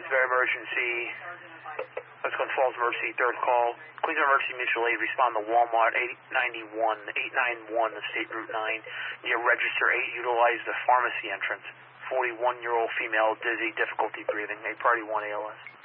Queensbury Emergency, Westcliff Falls Emergency, third call. Queensbury Emergency Mutual Aid, respond to Walmart 891 State Route 9, near Register 8. Utilize the pharmacy entrance. 41-year-old female, dizzy, difficulty breathing, a priority 1 ALS.